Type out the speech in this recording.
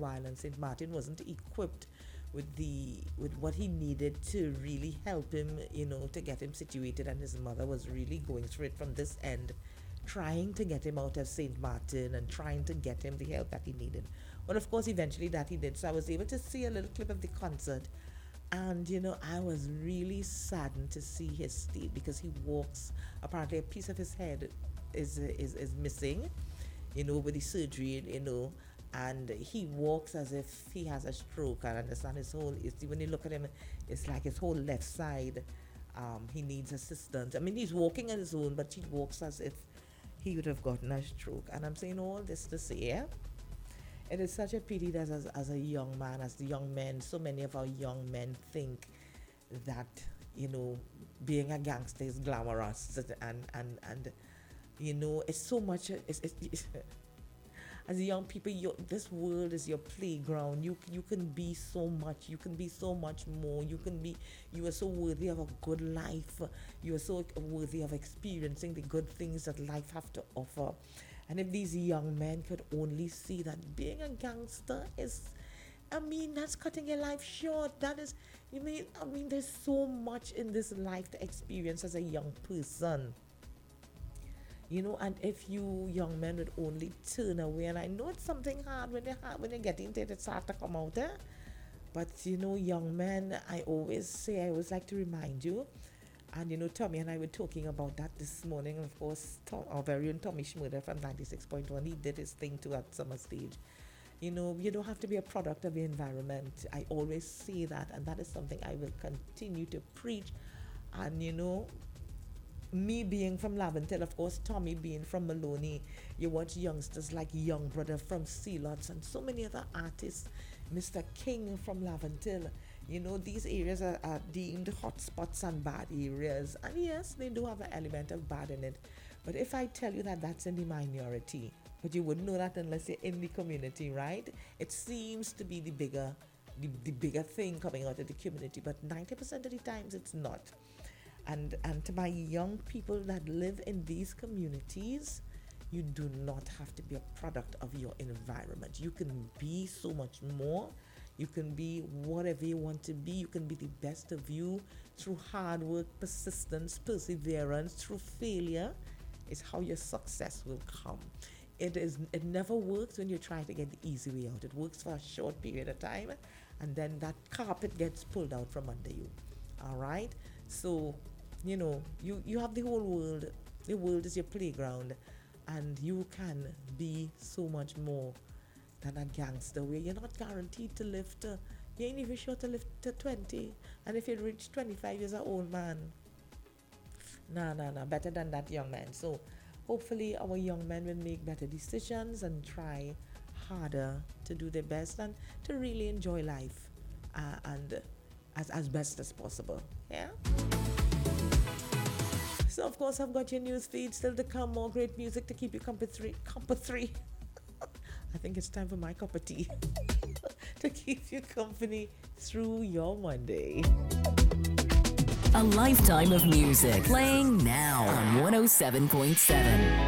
while, and St. Martin wasn't equipped with what he needed to really help him, to get him situated. And his mother was really going through it from this end, trying to get him out of St. Martin and trying to get him the help that he needed. Well, of course, eventually that he did. So I was able to see a little clip of the concert. And, I was really saddened to see his state, because he walks, apparently a piece of his head is missing, with the surgery, and he walks as if he has a stroke. I understand when you look at him, it's like his whole left side, he needs assistance. I mean, he's walking on his own, but he walks as if he would have gotten a stroke. And I'm saying all this to say, it is such a pity that as a young man, as the young men, so many of our young men think that, being a gangster is glamorous, and it's so much, as young people, this world is your playground. You can be so much. You can be so much more. You are so worthy of a good life. You are so worthy of experiencing the good things that life have to offer. And if these young men could only see that being a gangster is, that's cutting your life short. That is, there's so much in this life to experience as a young person. And if you young men would only turn away, and I know it's something hard when you get into it, it's hard to come out there. But young men, I always like to remind you, and Tommy and I were talking about that this morning. Of course, our very own Tommy Schmurder from 96.1, he did his thing too at summer stage. You don't have to be a product of the environment. I always say that, and that is something I will continue to preach. And me being from Laventille, of course, Tommy being from Maloney, you watch youngsters like Young Brother from Sealots and so many other artists, Mr. King from Laventille. These areas are deemed hotspots and bad areas. And yes, they do have an element of bad in it. But if I tell you that that's in the minority, but you wouldn't know that unless you're in the community, right? It seems to be the bigger thing coming out of the community, but 90% of the times it's not. And to my young people that live in these communities, you do not have to be a product of your environment. You can be so much more. You can be whatever you want to be. You can be the best of you through hard work, persistence, perseverance, through failure. Is how your success will come. It never works when you try to get the easy way out. It works for a short period of time, and then that carpet gets pulled out from under you. All right? So, you have the whole world. The world is your playground, and you can be so much more than a gangster, where you're not guaranteed to live to, you ain't even sure to live to 20. And if you reach 25 years an old man, nah, better than that, young man. So hopefully our young men will make better decisions and try harder to do their best and to really enjoy life and as best as possible. Yeah. So of course I've got your news feed still to come, more great music to keep you company. I think it's time for my cup of tea to keep you company through your Monday. A lifetime of music playing now on 107.7.